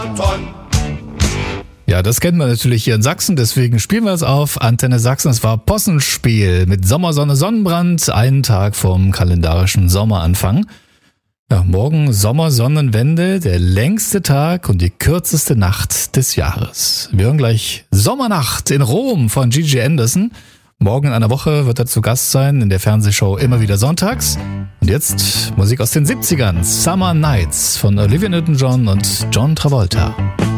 Ja, das kennt man natürlich hier in Sachsen, deswegen spielen wir es auf Antenne Sachsen. Es war Possenspiel mit Sommersonne, Sonnenbrand, einen Tag vom kalendarischen Sommeranfang. Ja, morgen Sommersonnenwende, der längste Tag und die kürzeste Nacht des Jahres. Wir hören gleich Sommernacht in Rom von Gigi Anderson. Morgen in einer Woche wird er zu Gast sein in der Fernsehshow Immer wieder sonntags. Und jetzt Musik aus den 70ern, Summer Nights von Olivia Newton-John und John Travolta.